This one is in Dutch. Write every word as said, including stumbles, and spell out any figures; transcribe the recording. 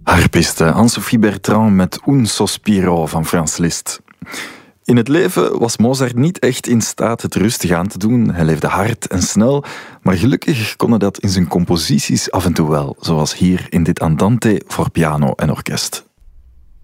Harpiste Anne-Sophie Bertrand met Un Sospiro van Franz Liszt. In het leven was Mozart niet echt in staat het rustig aan te doen. Hij leefde hard en snel, maar gelukkig kon hij dat in zijn composities af en toe wel, zoals hier in dit Andante voor piano en orkest.